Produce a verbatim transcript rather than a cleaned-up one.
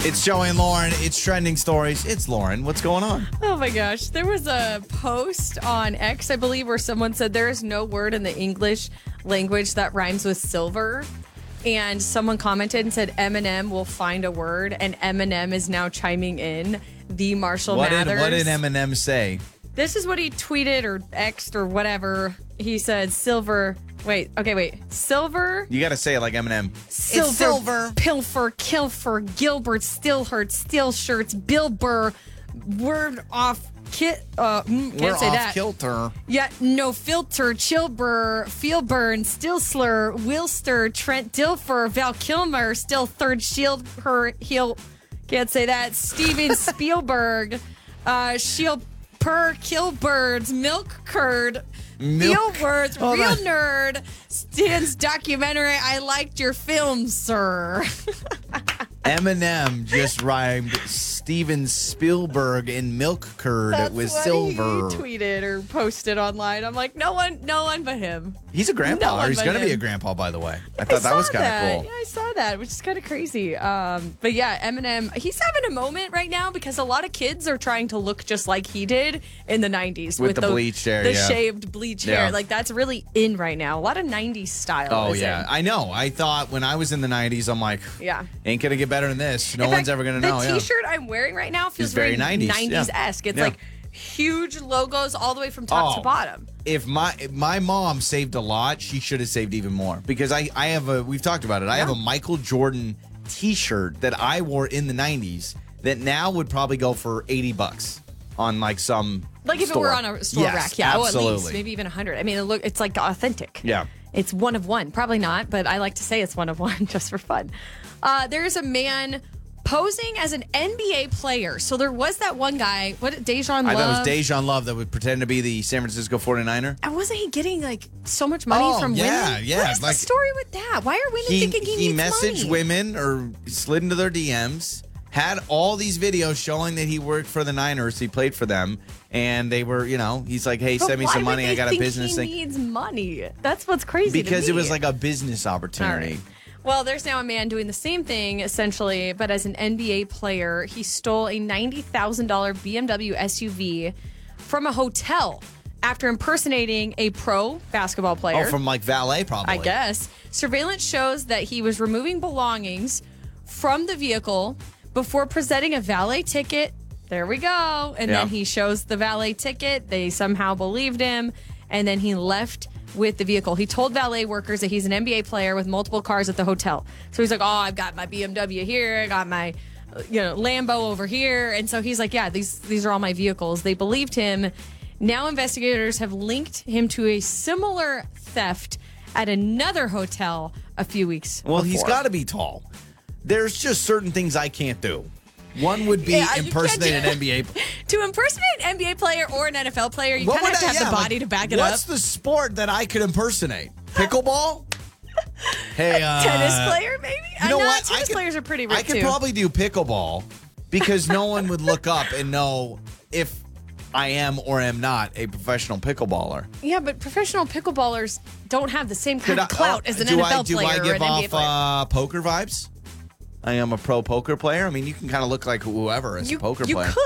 It's Joey and Lauren. It's Trending Stories. It's Lauren. What's going on? Oh my gosh. There was a post on X, I believe, where someone said there is no word in the English language that rhymes with silver. And someone commented and said Eminem will find a word, and Eminem is now chiming in. The Marshall What Mathers. did, what did Eminem say? This is what he tweeted or X'd or whatever. He said silver. Wait, okay, wait. Silver. You got to say it like Eminem. Silver, It's silver. Pilfer, Kilfer, Gilbert, Stillhurt, Still Shirts, Bill Burr, word off kit. Uh, mm, can't We're say off that. kilter. Yeah, no filter, Chilbur, Feelburn, Still Slur, Wilster, Trent Dilfer, Val Kilmer, Still Third Shield, her heel. Can't say that. Steven Spielberg, uh, Shield Per Killbirds, Milk Curd. Milk- Real words, Hold real on. nerd. Stan's documentary. I liked your film, sir. Eminem just rhymed Steven Spielberg and milk curd That's with what silver. he tweeted or posted online. I'm like, no one, no one but him. He's a grandpa. No or one He's but going to be a him. grandpa, by the way. I thought I that was saw kind that. of cool. Yeah, I saw that, which is kind of crazy. Um, but yeah, Eminem, he's having a moment right now because a lot of kids are trying to look just like he did in the nineties With the bleached hair, the yeah. shaved bleach Yeah. hair. Like that's really in right now. A lot of nineties style. Oh, is yeah. in. I know. I thought when I was in the nineties, I'm like, Yeah. ain't going to get better than this. No In one's fact, ever going to know. The yeah. T-shirt I'm wearing right now feels It's very very nineties, yeah. nineties-esque. It's Yeah. like huge logos all the way from top Oh. to bottom. If my if my mom saved a lot, she should have saved even more because I, I have a we've talked about it. I have a Michael Jordan T-shirt that I wore in the nineties that now would probably go for eighty bucks on like some Like if store. it were on a store Yes, rack, yeah, oh, at absolutely. least maybe even a hundred. I mean, it look, it's like authentic. Yeah. It's one of one. Probably not, but I like to say it's one of one just for fun. Uh, there's a man posing as an N B A player. So there was that one guy, what, Dejan Love? I thought it was Dejan Love that would pretend to be the San Francisco forty-niner. And wasn't he getting like so much money Oh, from yeah, women? yeah, What is like- the story with that? Why are women He thinking he, he needs messaged money? women or slid into their D Ms. Had all these videos showing that he worked for the Niners. He played for them, and they were, you know, he's like, "Hey, But send me why some would money. they I got a think business he thing." needs money. That's what's crazy to Because it me. was like a business All opportunity. right. Well, there's now a man doing the same thing, essentially, but as an N B A player. He stole a ninety thousand dollars B M W S U V from a hotel after impersonating a pro basketball player. Oh, from like valet, probably. I guess. Surveillance shows that he was removing belongings from the vehicle before presenting a valet ticket. There we go. And Yeah. then he shows the valet ticket. They somehow believed him. And then he left with the vehicle. He told valet workers that he's an N B A player with multiple cars at the hotel. So he's like, oh, I've got my B M W here. I got my you know, Lambo over here. And so he's like, yeah, these, these are all my vehicles. They believed him. Now investigators have linked him to a similar theft at another hotel a few weeks Well, he's before. got to be tall. There's just certain things I can't do. One would be Yeah, you can't impersonate an do- N B A. To impersonate an N B A player or an N F L player, you What kind of would have to I- have yeah, the body like, to back it up. What's the sport that I could impersonate? Pickleball? Hey, uh, Tennis player, maybe? You know Uh, nah, what? Tennis I could- players are pretty I ripped, could too. probably do pickleball because no one would look up and know if I am or am not a professional pickleballer. Yeah, but professional pickleballers don't have the same Could kind of I- clout oh, as an do N F L I, do player I or give an N B A off player. uh, poker vibes? I am a pro poker player. I mean, you can kind of look like whoever as you, a poker you player. could.